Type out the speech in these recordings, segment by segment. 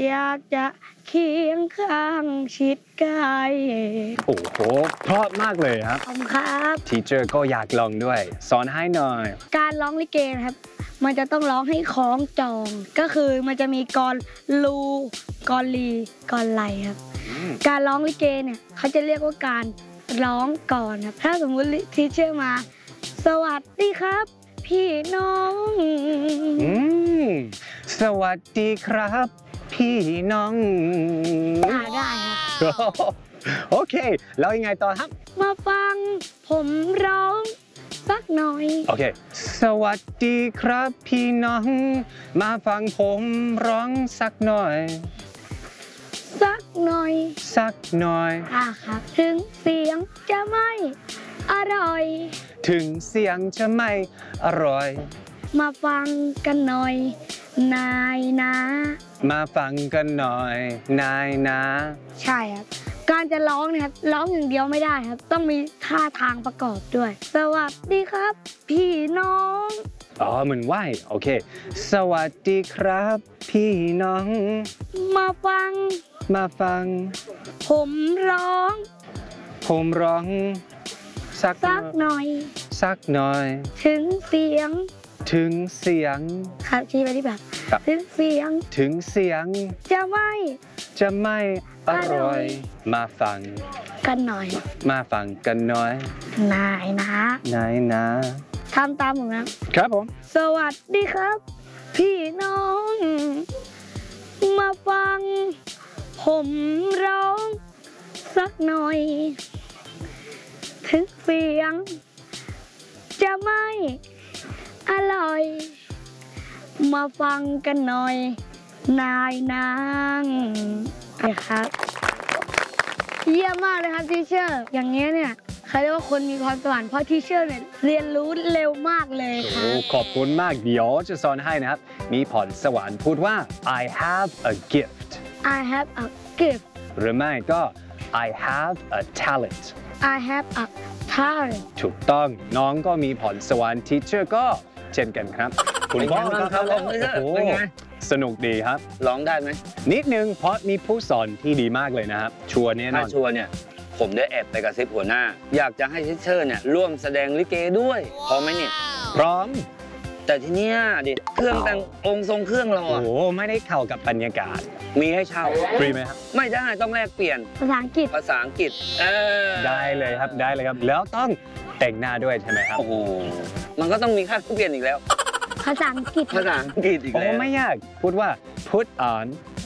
อยากจะเคียงข้างชิดกายโอ้โหเพราะมากเลยครับขอบคุณครับทีเจอร์ก็อยากลองด้วยสอนให้หน่อยการร้องลิเกนะครับมันจะต้องร้องให้คล้องจองก็คือมันจะมีกรลูกรลีกรไลครับการร้องลิเกเนี่ยเขาจะเรียกว่าการร้องก่อนครับถ้าสมมุติทีเชอร์มาสวัสดีครับพี่น้องสวัสดีครับพี่น้องได้ครับโอเคแล้วยังไงต่อครับมาฟังผมร้องสักหน่อยโอเคสวัสดีครับพี่น้องมาฟังผมร้องสักหน่อยสักหน่อยครับถึงเสียงจะไม่อร่อยถึงเสียงจะไม่อร่อยมาฟังกันหน่อยนายนะมาฟังกันหน่อยนายนะใช่ครับการจะร้องนะครับร้องอย่างเดียวไม่ได้ครับต้องมีท่าทางประกอบด้วยสวัสดีครับพี่น้องเหมือนไหวโอเคสวัสดีครับพี่น้องมาฟังผมร้องสักหน่อยถึงเสียงครับชี้ไปที่แบบถึงเสียงจะไม่อร่อยมาฟังกันหน่อยนายนะทำตามผมครับผมสวัสดีครับพี่น้องมาฟังผมร้องสักหน่อยถึงเสียงจะไม่อร่อยมาฟังกันหน่อยนายนางนะครับเยี่ยมมากเลยครับทีเชอร์อย่างเงี้ยเนี่ยเขาเรียกว่าคนมีพรสวรรค์เพราะทีเชอร์เนี่ยเรียนรู้เร็วมากเลยครับขอบคุณมากเดี๋ยวจะสอนให้นะครับมีพรสวรรค์พูดว่า I have a gift I have a gift หรือไม่ก็ I have a talent I have a talent ถูกต้องน้องก็มีพรสวรรค์ทีเชอร์ก็เช่นกันครับคุณพ่อครับเป็นไงสนุกดีครับร้องได้ไหมนิดนึงเพราะมีผู้สอนที่ดีมากเลยนะครับชัวร์แน่นอนชัวร์เนี่ยผมได้แอบไปกระซิบหัวหน้าอยากจะให้ทิเชอร์เนี่ยร่วมแสดงลิเกด้วยพร้อมไหมเนี่ยพร้อมแต่ทีเนี้ยดิเครื่องแต่งองค์ทรงเครื่องเราไม่ได้เข้ากับบรรยากาศมีให้เช่าฟรีไหมครับไม่ได้ต้องแลกเปลี่ยนภาษาอังกฤษได้เลยครับแล้วต้องแต่งหน้าด้วยใช่ไหมครับโอ้โหมันก็ต้องมีค่าเปลี่ยนอีกแล้วภาษาอังกฤษอีกแล้วไม่ยากพูดว่า put on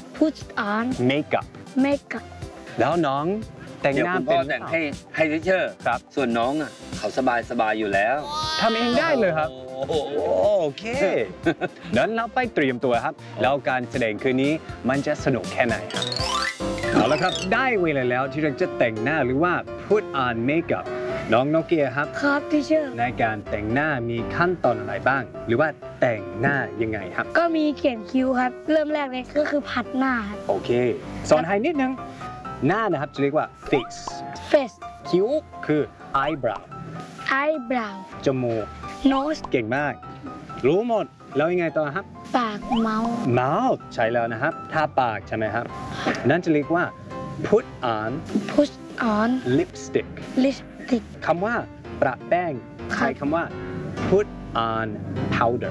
makeup แล้วน้องแต่งหน้าเป็นแต่งให้ทิเชอร์ครับส่วนน้องอ่ะเขาสบายอยู่แล้วทำเองได้เลยครับโอเคงั้นเราไปเตรียมตัวครับแล้วการแสดงคืนนี้มันจะสนุกแค่ไหนครับเอาละครับได้เวลาแล้วที่เราจะแต่งหน้าหรือว่า put on makeup น้องโนเกียครับทีเชอร์ในการแต่งหน้ามีขั้นตอนอะไรบ้างหรือว่าแต่งหน้ายังไงครับก็มีเขียนคิ้วครับเริ่มแรกเลยก็คือผัดหน้าครับโอเคสอนให้นิดนึงหน้านะครับจะเรียกว่า face คิ้วคือ eyebrow จมูก nose เก่งมากรู้หมดแล้วยังไงต่อครับปาก mouth ใช่แล้วนะครับถ้าปากใช่ไหมครับนั่นจะเรียกว่า put on lipstick คำว่าประแป้งใช้คำว่า put on powder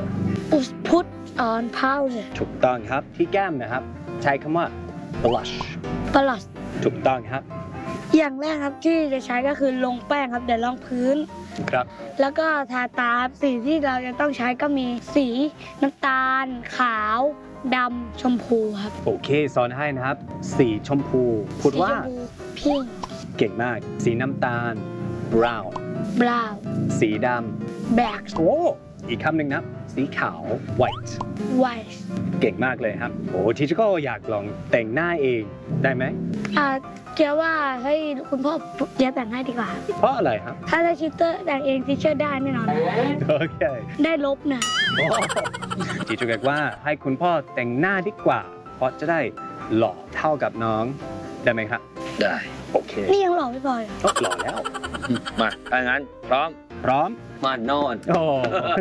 ถูกต้องครับที่แก้มนะครับใช้คำว่า blush ถูกต้องครับอย่างแรกครับที่จะใช้ก็คือลงแป้งครับเดี๋ยวรองพื้นครับแล้วก็ทาตาสีที่เราจะต้องใช้ก็มีสีน้ำตาลขาวดำชมพูครับโอเคสอนให้นะครับสีชมพูพูดว่า pink เก่งมากสีน้ำตาล brown สีดำ black อีกคำหนึ่งนะสีขาว white เก่งมากเลยครับทีเชอร์ก็อยากลองแต่งหน้าเองได้ไหมเชื่อว่าให้คุณพ่อเจ๊แต่งให้ดีกว่าเพราะอะไรครับถ้าทีเชอร์แต่งเองทีเชอร์ได้แน่นอนโอเคได้ลบนะทีเชอร์บอกว่าให้คุณพ่อแต่งหน้าดีกว่าเพราะจะได้หล่อเท่ากับน้องได้ไหมครับได้โอเคนี่ยังหล่อไม่พอหล่อแล้วมาถ้างั้นพร้อมมานอน